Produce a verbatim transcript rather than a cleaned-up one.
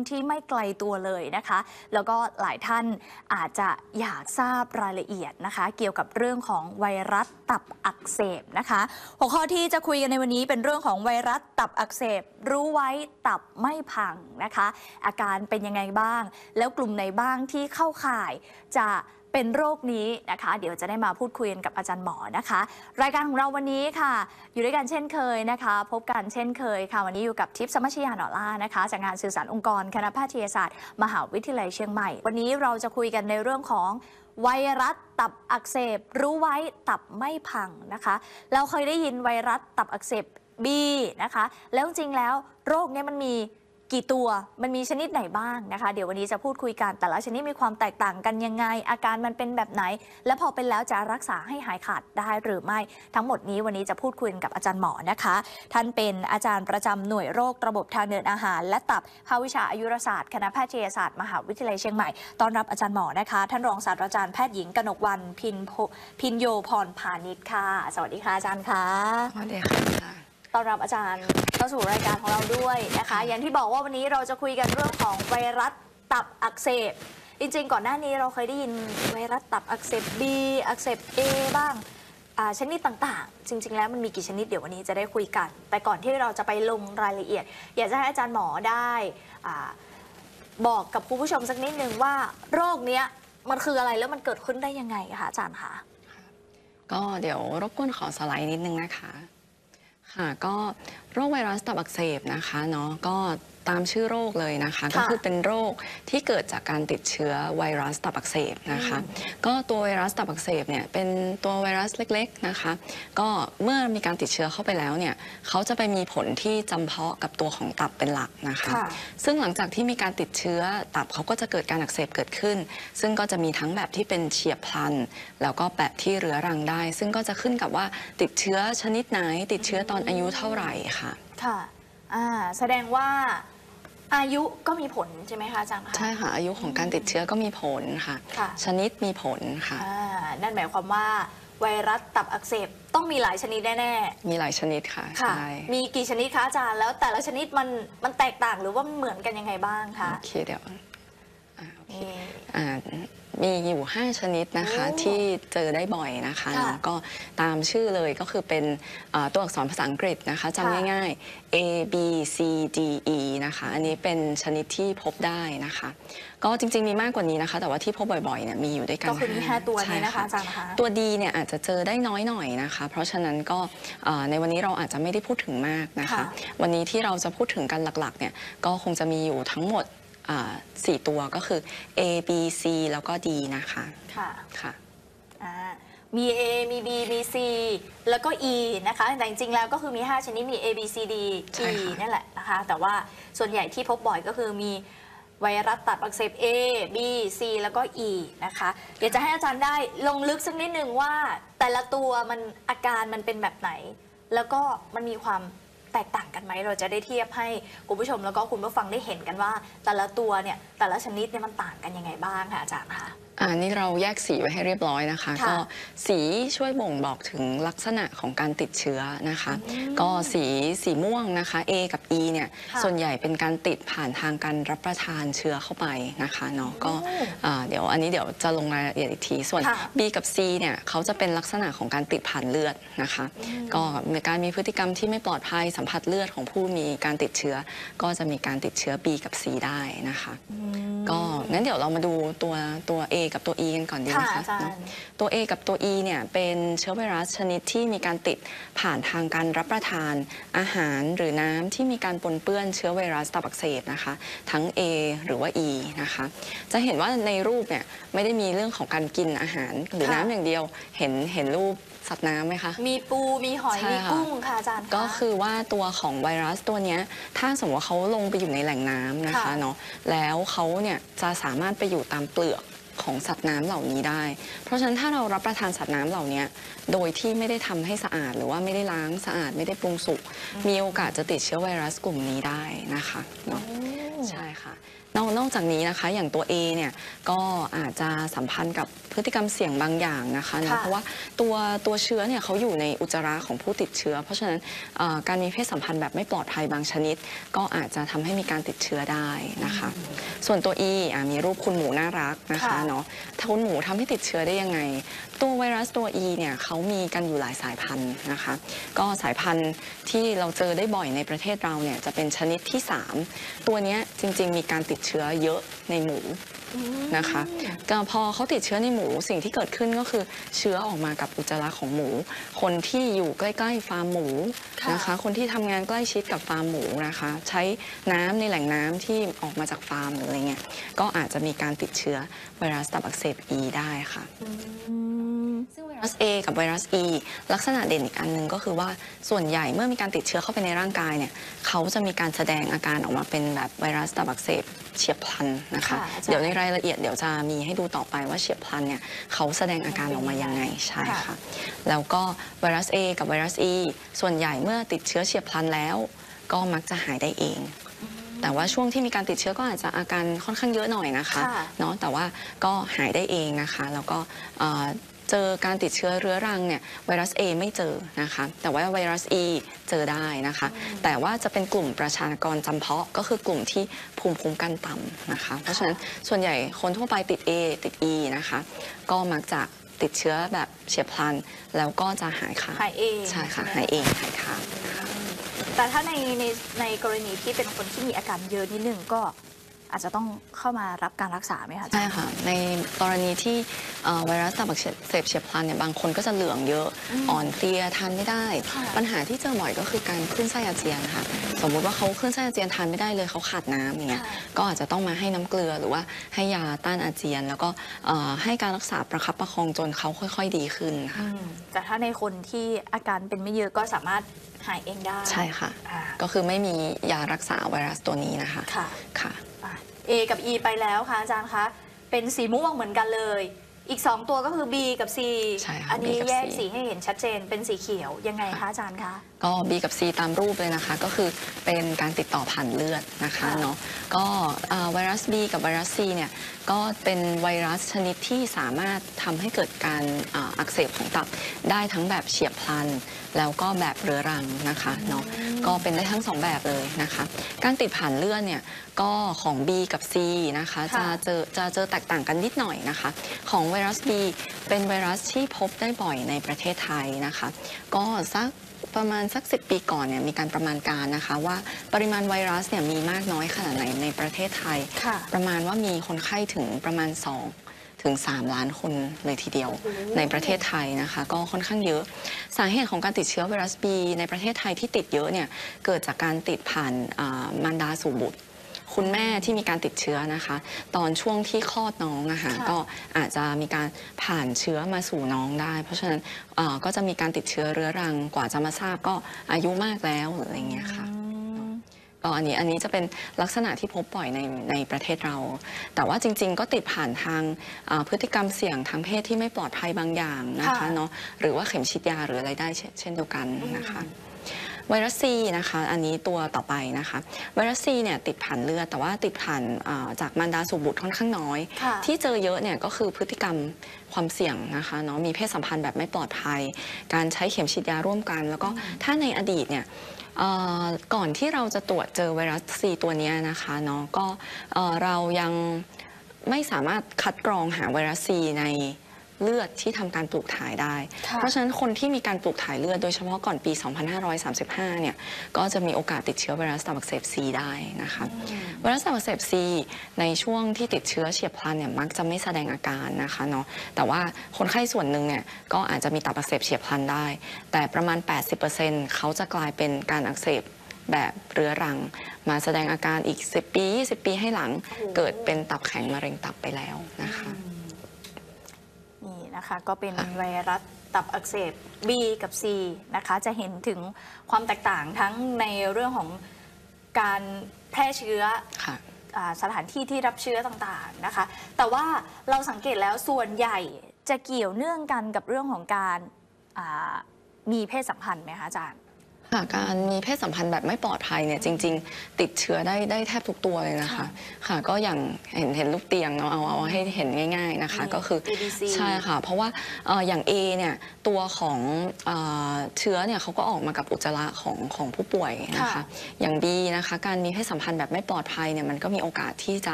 ที่ไม่ไกลตัวเลยนะคะแล้วก็หลายท่านอาจจะอยากทราบรายละเอียดนะคะเกี่ยวกับเรื่องของไวรัสตับอักเสบนะคะหัวข้อที่จะคุยกันในวันนี้เป็นเรื่องของไวรัสตับอักเสบรู้ไว้ตับไม่พังนะคะอาการเป็นยังไงบ้างแล้วกลุ่มไหนบ้างที่เข้าข่ายจะเป็นโรคนี้นะคะเดี๋ยวจะได้มาพูดคุยกันกับอาจารย์หมอนะคะรายการของเราวันนี้ค่ะอยู่ด้วยกันเช่นเคยนะคะพบกันเช่นเคยค่ะวันนี้อยู่กับทิพย์สมัชยาหน่อล่านะคะจากงานสื่อสารองค์กรคณะแพทยศาสตร์มหาวิทยาลัยเชียงใหม่วันนี้เราจะคุยกันในเรื่องของไวรัสตับอักเสบรู้ไว้ตับไม่พังนะคะเราเคยได้ยินไวรัสตับอักเสบ B นะคะแล้วจริงๆแล้วโรคนี้มันมีกี่ตัวมันมีชนิดไหนบ้างนะคะเดี๋ยววันนี้จะพูดคุยกันแต่ละชนิดมีความแตกต่างกันยังไงอาการมันเป็นแบบไหนและพอเป็นแล้วจะรักษาให้หายขาดได้หรือไม่ทั้งหมดนี้วันนี้จะพูดคุยกับอาจารย์หมอนะคะท่านเป็นอาจารย์ประจำหน่วยโรคระบบทางเดินอาหารและตับภาควิชาอายุรศาสตร์คณะแพทยศาสตร์มหาวิทยาลัยเชียงใหม่ต้อนรับอาจารย์หมอนะคะท่านรองศาสตราจารย์แพทย์หญิงกนกวรรณพินพินโยพรพาณิชย์ค่ะสวัสดีค่ะอาจารย์ค่ะสวัสดีค่ะต้อนรับอาจารย์เข้าสู่รายการของเราด้วยนะคะอย่างที่บอกว่าวันนี้เราจะคุยกันเรื่องของไวรัสตับอักเสบจริงๆก่อนหน้านี้เราเคยได้ยินไวรัสตับอักเสบ B อักเสบ A บ้างชนิดต่างๆจริงๆแล้วมันมีกี่ชนิดเดี๋ยววันนี้จะได้คุยกันแต่ก่อนที่เราจะไปลงรายละเอียดอยากจะให้อาจารย์หมอได้บอกกับคุณผู้ชมสักนิดนึงว่าโรคนี้มันคืออะไรแล้วมันเกิดขึ้นได้ยังไงคะอาจารย์คะก็เดี๋ยวรบกวนขอสไลด์นิดนึงนะคะค่ะก็โรคไวรัสตับอักเสบนะคะเนาะก็ตามชื่อโรคเลยนะคะก็คือเป็นโรคที่เกิดจากการติดเชื้อไวรัสตับอักเสบนะคะก็ตัวไวรัสตับอักเสบเนี่ยเป็นตัวไวรัสเล็กๆนะคะก็เมื่อมีการติดเชื้อเข้าไปแล้วเนี่ยเขาจะไปมีผลที่จำเพาะกับตัวของตับเป็นหลักนะคะซึ่งหลังจากที่มีการติดเชื้อตับเขาก็จะเกิดการอักเสบเกิดขึ้นซึ่งก็จะมีทั้งแบบที่เป็นเฉียบพลันแล้วก็แบบที่เรื้อรังได้ซึ่งก็จะขึ้นกับว่าติดเชื้อชนิดไหนติดเชื้อตอนอายุเท่าไหร่ค่ะค่ะอ่าแสดงว่าอายุก็มีผลใช่ไหมคะอาจารย์คะใช่ค่ะอายุของการติดเชื้อก็มีผลค่ะชนิดมีผลค่ะนั่นหมายความว่าไวรัสตับอักเสบต้องมีหลายชนิดแน่ๆมีหลายชนิดค่ะใช่มีกี่ชนิดคะอาจารย์แล้วแต่ละชนิดมันมันแตกต่างหรือว่ามันเหมือนกันยังไงบ้างคะโอเคเดี๋ยวมีอยู่ห้าชนิดนะคะที่เจอได้บ่อยนะคะแล้วก็ตามชื่อเลยก็คือเป็นตัวอักษรภาษาอังกฤษนะคะจำง่ายๆ A B C D E นะคะอันนี้เป็นชนิดที่พบได้นะคะก็จริงๆมีมากกว่านี้นะคะแต่ว่าที่พบบ่อยๆเนี่ยมีอยู่ด้วยกันก็คือมีห้าตัวนี้นะคะอาจารย์คะตัว D เนี่ยอาจจะเจอได้น้อยหน่อยนะคะเพราะฉะนั้นก็ในวันนี้เราอาจจะไม่ได้พูดถึงมากนะคะวันนี้ที่เราจะพูดถึงกันหลักๆเนี่ยก็คงจะมีอยู่ทั้งหมดสี่ตัวก็คือ A B C แล้วก็ D นะคะค่ะค่ะมี A มี B มี C แล้วก็ E นะคะแต่จริงๆแล้วก็คือมีห้าชนิดมี A B C D E นั่นแหละนะคะแต่ว่าส่วนใหญ่ที่พบบ่อยก็คือมีไวรัสตับอักเสบ A B C แล้วก็ E นะคะเดี๋ยวจะให้อาจารย์ได้ลงลึกสักนิดนึงว่าแต่ละตัวมันอาการมันเป็นแบบไหนแล้วก็มันมีความแตกต่างกันไหมเราจะได้เทียบให้คุณผู้ชมแล้วก็คุณผู้ฟังได้เห็นกันว่าแต่ละตัวเนี่ยแต่ละชนิดเนี่ยมันต่างกันยังไงบ้างค่ะอาจารย์คะอ่านี่เราแยกสีไว้ให้เรียบร้อยนะคะก็สีช่วยบ่งบอกถึงลักษณะของการติดเชื้อนะคะก็สีสีม่วงนะคะ A กับ E เนี่ยส่วนใหญ่เป็นการติดผ่านทางการรับประทานเชื้อเข้าไปนะคะเนาะก็เดี๋ยวอันนี้เดี๋ยวจะลงรายละเอียดอีกทีส่วน B กับ C เนี่ยเขาจะเป็นลักษณะของการติดผ่านเลือดนะคะก็ในการมีพฤติกรรมที่ไม่ปลอดภัยสัมผัสเลือดของผู้มีการติดเชื้อก็จะมีการติดเชื้อ B กับ C ได้นะคะก็งั้นเดี๋ยวเรามาดูตัวตัว A กับตัว E กันก่อนดีไหมคะตัว A กับตัว E เนี่ยเป็นเชื้อไวรัสชนิดที่มีการติดผ่านทางการรับประทานอาหารหรือน้ำที่มีการปนเปื้อนเชื้อไวรัสตับอักเสบนะคะทั้ง A หรือว่า E นะคะจะเห็นว่าในรูปเนี่ยไม่ได้มีเรื่องของการกินอาหารหรือน้ำอย่างเดียวเห็นเห็นรูปสัตว์น้ำไหมคะมีปูมีหอยมีกุ้งค่ะอาจารย์ก็คือว่าตัวของไวรัสตัวนี้ถ้าสมมติว่าเขาลงไปอยู่ในแหล่งน้ำนะคะเนาะแล้วเขาเนี่ยจะสามารถไปอยู่ตามเปลือกของสัตว์น้ำเหล่านี้ได้เพราะฉะนั้นถ้าเรารับประทานสัตว์น้ำเหล่านี้โดยที่ไม่ได้ทำให้สะอาดหรือว่าไม่ได้ล้างสะอาดไม่ได้ปรุงสุกมีโอกาสจะติดเชื้อไวรัสกลุ่มนี้ได้นะคะเนาะใช่ค่ะนอกนอกจากนี้นะคะอย่างตัว A เนี่ยก็อาจจะสัมพันธ์กับพฤติกรรมเสี่ยงบางอย่างนะคะนะเพราะว่าตัวตัวเชื้อเนี่ยเขาอยู่ในอุจจาระของผู้ติดเชื้อเพราะฉะนั้นการมีเพศสัมพันธ์แบบไม่ปลอดภัยบางชนิดก็อาจจะทำให้มีการติดเชื้อได้นะคะส่วนตัว E มีรูปคุณหมูน่ารักนะคะเนาะถ้าคุณหมูทำให้ติดเชื้อได้ยังไงตัวไวรัสตัว E เนี่ยเขามีกันอยู่หลายสายพันธุ์นะคะก็สายพันธุ์ที่เราเจอได้บ่อยในประเทศเราเนี่ยจะเป็นชนิดที่สามตัวนี้จริงๆมีการติดเชื้อเยอะในหมูนะคะก็พอเขาติดเชื้อในหมูสิ่งที่เกิดขึ้นก็คือเชื้อออกมากับอุจจาระของหมู คนที่อยู่ใกล้ๆฟาร์มหมูนะคะคนที่ทำงานใกล้ชิดกับฟาร์มหมูนะคะใช้น้ำในแหล่งน้ำที่ออกมาจากฟาร์มหรืออะไรเงี้ยก็อาจจะมีการติดเชื้อไวรัสตับอักเสบ E ได้ค่ะซึ่งไวรัส A กับไวรัส E ลักษณะเด่นอีกอันหนึ่งก็คือว่าส่วนใหญ่เมื่อมีการติดเชื้อเข้าไปในร่างกายเนี่ยเขาจะมีการแสดงอาการออกมาเป็นแบบไวรัสตับอักเสบเฉียบพลันนะคะเดี๋ยวในรายละเอียดเดี๋ยวจะมีให้ดูต่อไปว่าเฉียบพลันเนี่ยเขาแสดงอาการออกมายังไงใช่ค่ะแล้วก็ไวรัส A กับไวรัส E ส่วนใหญ่เมื่อติดเชื้อเฉียบพลันแล้วก็มักจะหายได้เองแต่ว่าช่วงที่มีการติดเชื้อก็อาจจะอาการค่อนข้างเยอะหน่อยนะคะเนาะแต่ว่าก็หายได้เองนะคะแล้วก็เจอการติดเชื้อเรื้อรังเนี่ยไวรัส A ไม่เจอนะคะแต่ว่าไวรัส E เจอได้นะคะแต่ว่าจะเป็นกลุ่มประชากรจำเพาะก็คือกลุ่มที่ภูมิคุ้มกันต่ำนะคะเพราะฉะนั้นส่วนใหญ่คนทั่วไปติด A ติด E นะคะก็มักจะติดเชื้อแบบเฉียบพลันแล้วก็จะหายขาดหายเองใช่ค่ะหายเองหายขาดแต่ถ้าในในในกรณีที่เป็นคนที่มีอาการเยอะนิดนึงก็อาจจะต้องเข้ามารับการรักษาไหมคะใช่ค่ะในกรณีที่ไวรัสตับอักเสบเฉียบพลันเนี่ยบางคนก็จะเหลืองเยอะอ่อนเพลียทานไม่ได้ปัญหาที่เจอบ่อยก็คือการคลื่นไส้อาเจียนค่ะสมมุติว่าเขาคลื่นไส้อาเจียนทานไม่ได้เลยเขาขาดน้ำอย่างเงี้ยก็อาจจะต้องมาให้น้ำเกลือหรือว่าให้ยาต้านอาเจียนแล้วก็ให้การรักษาประคับประคองจนเขาค่อยๆดีขึ้นค่ะแต่ถ้าในคนที่อาการเป็นไม่เยอะก็สามารถหายเองได้ใช่ค่ะก็คือไม่มียารักษาไวรัสตัวนี้นะคะค่ะค่ะ A กับ E ไปแล้วค่ะอาจารย์คะเป็นสีม่วงเหมือนกันเลยอีกสองตัวก็คือ B กับ C ใช่ค่ะอันนี้แยกสีให้เห็นชัดเจนเป็นสีเขียวยังไงคะอาจารย์คะก็ B กับ C ตามรูปเลยนะคะก็คือเป็นการติดต่อผ่านเลือดนะคะเนาะก็ไวรัส B กับไวรัส C เนี่ยก็เป็นไวรัสชนิดที่สามารถทำให้เกิดการอักเสบของตับได้ทั้งแบบเฉียบพลันแล้วก็แบบเรื้อรังนะคะเนาะก็เป็นได้ทั้งสองแบบเลยนะคะการติดผ่านเลือดเนี่ยก็ของ B กับ C นะคะจะเจอจะเจอแตกต่างกันนิดหน่อยนะคะของไวรัส B เป็นไวรัสที่พบได้บ่อยในประเทศไทยนะคะก็สักประมาณสักสิบปีก่อนเนี่ยมีการประมาณการนะคะว่าปริมาณไวรัสเนี่ยมีมากน้อยขนาดไหนในประเทศไทยประมาณว่ามีคนไข้ถึงประมาณสองถึงสามล้านคนเลยทีเดียวในประเทศไทยนะคะก็ค่อนข้างเยอะสาเหตุของการติดเชื้อไวรัส B ในประเทศไทยที่ติดเยอะเนี่ยเกิดจากการติดผ่านมารดาสู่บุตรคุณแม่ที่มีการติดเชื้อนะคะตอนช่วงที่คลอดน้องนะคะก็อาจจะมีการผ่านเชื้อมาสู่น้องได้เพราะฉะนั้นก็จะมีการติดเชื้อเรื้อรังกว่าจะมาทราบก็อายุมากแล้วหรืออะไรเงี้ยค่ะก็อันนี้อันนี้จะเป็นลักษณะที่พบบ่อยในในประเทศเราแต่ว่าจริงๆก็ติดผ่านทางพฤติกรรมเสี่ยงทางเพศที่ไม่ปลอดภัยบางอย่างนะคะเนาะหรือว่าเข็มฉีดยาหรืออะไรได้เช่นเดียวกันนะคะไวรัส C นะคะอันนี้ตัวต่อไปนะคะไวรัส C เนี่ยติดผ่านเลือดแต่ว่าติดผ่านจากมารดาสู่บุตรค่อนข้างน้อยที่เจอเยอะเนี่ยก็คือพฤติกรรมความเสี่ยงนะคะเนาะมีเพศสัมพันธ์แบบไม่ปลอดภัยการใช้เข็มฉีดยาร่วมกันแล้วก็ถ้าในอดีตเนี่ยก่อนที่เราจะตรวจเจอไวรัส C ตัวนี้นะคะเนาะก็เรายังไม่สามารถคัดกรองหาไวรัส C ในเลือดที่ทำการปลูกถ่ายได้เพราะฉะนั้นคนที่มีการปลูกถ่ายเลือดโดยเฉพาะก่อนปี สองพันห้าร้อยสามสิบห้า เนี่ยก็จะมีโอกาสติดเชื้อไวรัสตับอักเสบ C ได้นะคะไวรัสตับอักเสบ C ในช่วงที่ติดเชื้อเฉียบพลันเนี่ยมักจะไม่แสดงอาการนะคะเนาะแต่ว่าคนไข้ส่วนหนึ่งเนี่ยก็อาจจะมีตับอักเสบเฉียบพลันได้แต่ประมาณ แปดสิบเปอร์เซ็นต์ เขาจะกลายเป็นการอักเสบแบบเรื้อรังมาแสดงอาการอีกสิบปียี่สิบปีให้หลังเกิดเป็นตับแข็งมะเร็งตับไปแล้วนะคะนี่นะคะก็เป็นไวรัสตับอักเสบ B กับ C นะคะจะเห็นถึงความแตกต่างทั้งในเรื่องของการแพร่เชื้อสถานที่ที่รับเชื้อต่างๆนะคะแต่ว่าเราสังเกตแล้วส่วนใหญ่จะเกี่ยวเนื่องกันกับเรื่องของการมีเพศสัมพันธ์ไหมคะอาจารย์ค่ะการมีเพศสัมพันธ์แบบไม่ปลอดภัยเนี่ยจริง ๆ ติดเชื้อได้ได้แทบทุกตัวเลยนะคะค่ะค่ะก็อย่างเห็นเห็นลูกเตียงเนาะเอาเอาให้เห็นง่าย ๆนะคะนี่ก็คือเอ ดี ซีใช่ค่ะเพราะว่าเอ่ออย่าง A เนี่ยตัวของเอ่อเชื้อเนี่ยเขาก็ออกมากับอุจจาระของของผู้ป่วยนะคะค่ะอย่าง B นะคะการมีเพศสัมพันธ์แบบไม่ปลอดภัยเนี่ยมันก็มีโอกาสที่จะ